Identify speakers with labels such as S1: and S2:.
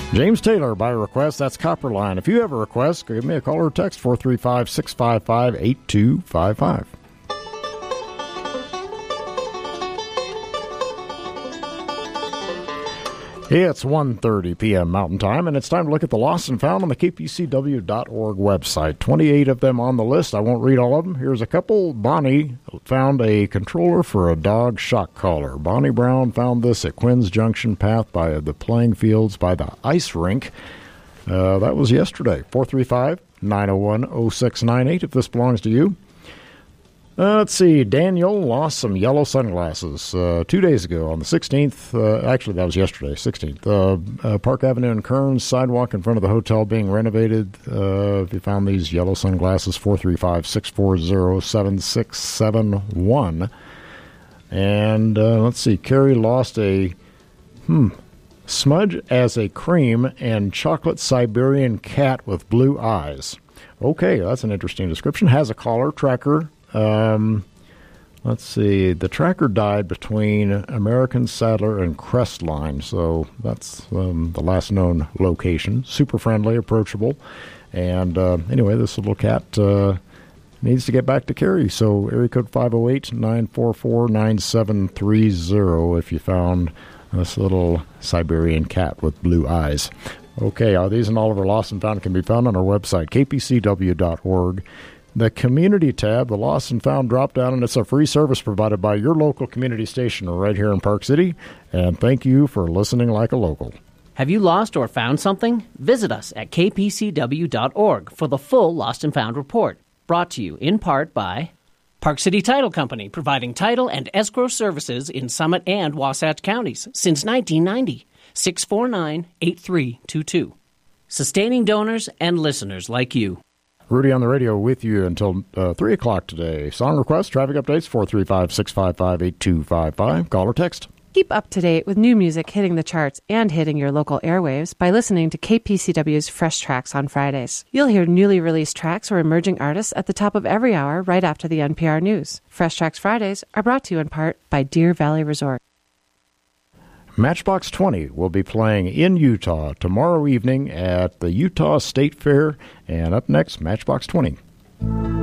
S1: James Taylor by request. That's Copperline. If you have a request, give me a call or text 435-655-8255. It's 1:30 p.m. Mountain Time, and it's time to look at the lost and found on the kpcw.org website. 28 of them on the list. I won't read all of them. Here's a couple. Bonnie found a controller for a dog shock collar. Bonnie Brown found this at Quinn's Junction Path by the playing fields by the ice rink. That was yesterday. 435-901-0698 if this belongs to you. Let's see. Daniel lost some yellow sunglasses 2 days ago on the 16th. Actually, that was yesterday, 16th. Park Avenue and Kearns, sidewalk in front of the hotel being renovated. If you found these yellow sunglasses, 435-640-7671. And let's see. Carrie lost a smudge as a cream and chocolate Siberian cat with blue eyes. Okay, that's an interesting description. Has a collar, tracker. Let's see. The tracker died between American Saddler and Crestline, so that's the last known location. Super friendly, approachable, and anyway, this little cat needs to get back to Carrie. So area code 508-944-9730 if you found this little Siberian cat with blue eyes. Okay, these and all of our lost and found can be found on our website, kpcw.org. The Community tab, the Lost and Found drop-down, and it's a free service provided by your local community station right here in Park City. And thank you for listening like a local.
S2: Have you lost or found something? Visit us at kpcw.org for the full Lost and Found report. Brought to you in part by Park City Title Company, providing title and escrow services in Summit and Wasatch counties since 1990. 649-8322. Sustaining donors and listeners like you.
S1: Rudy on the radio with you until 3 o'clock today. Song requests, traffic updates, 435-655-8255. Call or text.
S3: Keep up to date with new music hitting the charts and hitting your local airwaves by listening to KPCW's Fresh Tracks on Fridays. You'll hear newly released tracks or emerging artists at the top of every hour right after the NPR News. Fresh Tracks Fridays are brought to you in part by Deer Valley Resort.
S1: Matchbox 20 will be playing in Utah tomorrow evening at the Utah State Fair. And up next, Matchbox 20.